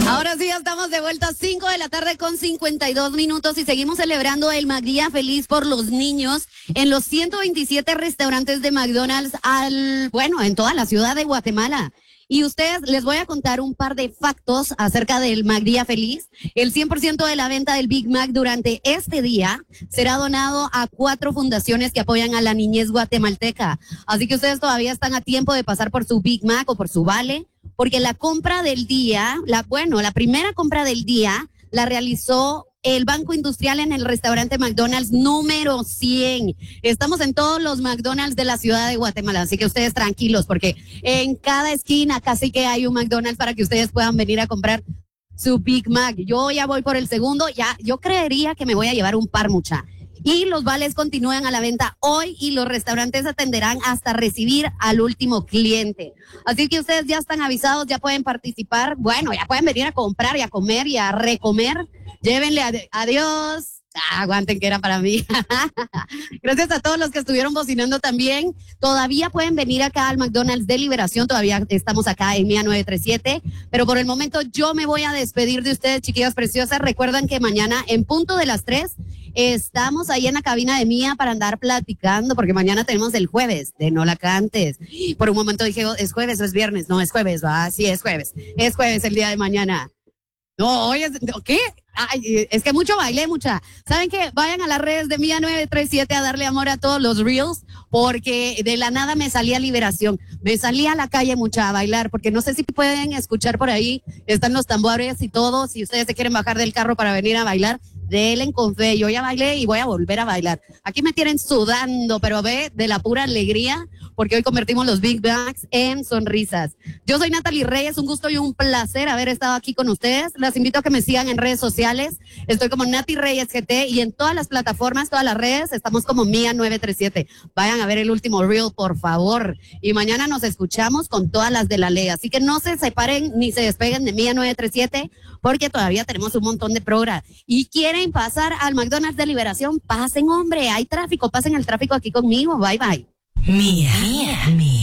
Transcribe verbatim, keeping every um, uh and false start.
Ahora sí, ya estamos de vuelta a cinco de la tarde con cincuenta y dos minutos y seguimos celebrando el McDía Feliz por los niños en los ciento veintisiete restaurantes de McDonald's al, bueno, en toda la ciudad de Guatemala. Y ustedes, les voy a contar un par de factos acerca del McDía Feliz. El cien por ciento de la venta del Big Mac durante este día será donado a cuatro fundaciones que apoyan a la niñez guatemalteca. Así que ustedes todavía están a tiempo de pasar por su Big Mac o por su vale, porque la compra del día, la, bueno, la primera compra del día la realizó el Banco Industrial en el restaurante McDonald's número cien. Estamos en todos los McDonald's de la ciudad de Guatemala, así que ustedes tranquilos, porque en cada esquina casi que hay un McDonald's para que ustedes puedan venir a comprar su Big Mac. Yo ya voy por el segundo, ya, yo creería que me voy a llevar un par, mucha. Y los vales continúan a la venta hoy y los restaurantes atenderán hasta recibir al último cliente. Así que ustedes ya están avisados, ya pueden participar. Bueno, ya pueden venir a comprar y a comer y a recomer. Llévenle ad- adiós. Ah, aguanten que era para mí. Gracias a todos los que estuvieron bocinando también. Todavía pueden venir acá al McDonald's de Liberación. Todavía estamos acá en Mía nueve tres siete. Pero por el momento yo me voy a despedir de ustedes, chiquillas preciosas. Recuerden que mañana en punto de las tres estamos ahí en la cabina de Mía para andar platicando, porque mañana tenemos el jueves de No La Cantes. Por un momento dije, oh, ¿es jueves o es viernes? No, es jueves, va, sí, es jueves. Es jueves el día de mañana. No, oye, ¿qué? Ay, es que mucho bailé, mucha. ¿Saben qué? Vayan a las redes de Mía nueve tres siete a darle amor a todos los reels, porque de la nada me salía Liberación. Me salía a la calle, mucha, a bailar, porque no sé si pueden escuchar por ahí. Están los tambores y todo. Si ustedes se quieren bajar del carro para venir a bailar, denle con fe. Yo ya bailé y voy a volver a bailar. Aquí me tienen sudando, pero ve, de la pura alegría, porque hoy convertimos los Big Macs en sonrisas. Yo soy Natalie Reyes, un gusto y un placer haber estado aquí con ustedes. Las invito a que me sigan en redes sociales. Estoy como Nati Reyes G T y en todas las plataformas, todas las redes, estamos como Mía nueve tres siete. Vayan a ver el último reel, por favor. Y mañana nos escuchamos con todas las de la ley. Así que no se separen ni se despeguen de Mía nueve tres siete, porque todavía tenemos un montón de programas. Y quieren pasar al McDonald's de Liberación, pasen, hombre, hay tráfico, pasen el tráfico aquí conmigo. Bye, bye. Mía, Mía, Mía.